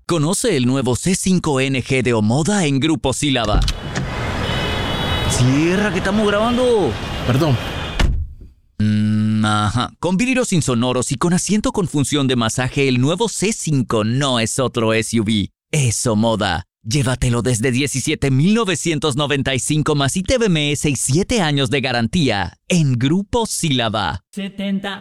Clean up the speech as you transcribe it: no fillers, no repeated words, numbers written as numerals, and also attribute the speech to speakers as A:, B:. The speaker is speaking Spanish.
A: Conoce el nuevo C5NG de Omoda en Grupo Sílaba. Cierra, que estamos grabando.
B: Perdón.
A: Ajá. Con vidrios insonoros y con asiento con función de masaje, el nuevo C5 no es otro SUV. Es Omoda. Llévatelo desde $17,995 más ITBMS y 7 años de garantía en Grupo Sílaba.
C: 70